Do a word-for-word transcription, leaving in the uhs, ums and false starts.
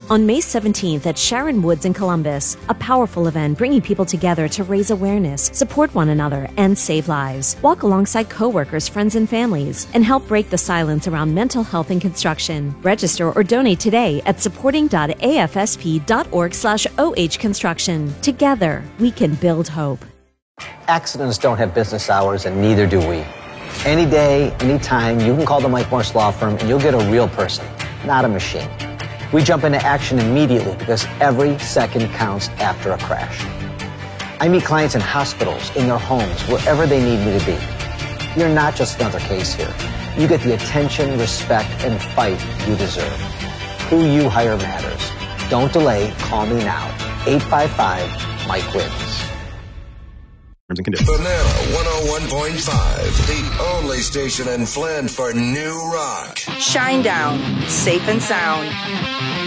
on May seventeenth at Sharon Woods in Columbus, a powerful event bringing people together to raise awareness, support one another, and save lives. Walk alongside coworkers, friends, and families, and help break the silence around mental health in construction. Register or donate today at supporting.afsp.org slash OH construction. Together, we can build hope. Accidents don't have business hours, and neither do we. Any day, anytime, you can call the Mike Morse Law Firm and you'll get a real person, not a machine. We jump into action immediately because every second counts after a crash. I meet clients in hospitals, in their homes, wherever they need me to be. You're not just another case here. You get the attention, respect, and fight you deserve. Who you hire matters. Don't delay. Call me now. eight five five, Mike wins. And conditions. Banana one oh one point five, the only station in Flint for new rock. Shine down, safe and sound.